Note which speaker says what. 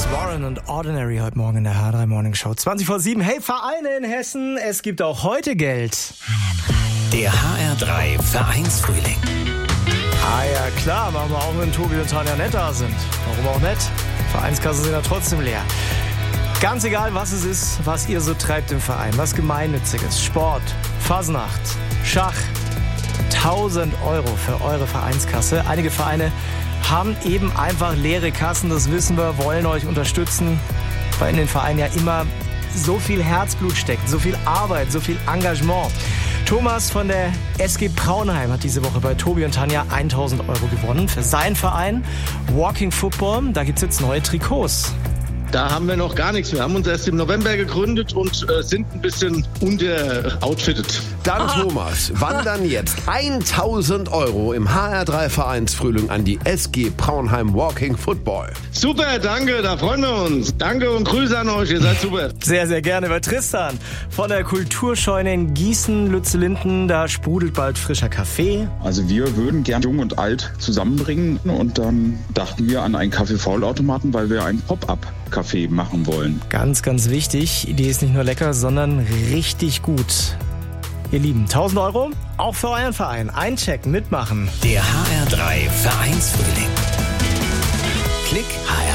Speaker 1: Warren und Ordinary heute Morgen in der H3 Morning Show. 20 vor 7. Hey, Vereine in Hessen, es gibt auch heute Geld.
Speaker 2: Der HR3 Vereinsfrühling.
Speaker 1: Ah ja, klar, machen wir auch, wenn Tobi und Tanja nett da sind. Warum auch nicht? Vereinskassen sind ja trotzdem leer. Ganz egal, was es ist, was ihr so treibt im Verein. Was Gemeinnütziges, Sport, Fasnacht, Schach. 1.000 Euro für eure Vereinskasse. Einige Vereine haben eben einfach leere Kassen, das wissen wir, wollen euch unterstützen, weil in den Vereinen ja immer so viel Herzblut steckt, so viel Arbeit, so viel Engagement. Thomas von der SG Braunheim hat diese Woche bei Tobi und Tanja 1.000 Euro gewonnen für seinen Verein Walking Football. Da gibt es jetzt neue Trikots.
Speaker 3: Da haben wir noch gar nichts. Wir haben uns erst im November gegründet und sind ein bisschen unteroutfitted.
Speaker 4: Dann Thomas, wandern jetzt 1.000 Euro im HR3 Vereinsfrühling an die SG Braunheim Walking Football.
Speaker 3: Super, danke, da freuen wir uns. Danke und Grüße an euch, ihr seid super.
Speaker 1: Sehr, sehr gerne. Bei Tristan von der Kulturscheune in Gießen, Lützellinden, da sprudelt bald frischer Kaffee.
Speaker 5: Also wir würden gern Jung und Alt zusammenbringen und dann dachten wir an einen Kaffee-Faul-Automaten, weil wir einen Pop-up-Kaffee machen wollen.
Speaker 1: Ganz, ganz wichtig, die Idee ist nicht nur lecker, sondern richtig gut. Ihr Lieben, 1.000 Euro, auch für euren Verein. Einchecken, mitmachen.
Speaker 2: Der HR3 Vereinsfrühling. Klick HR3.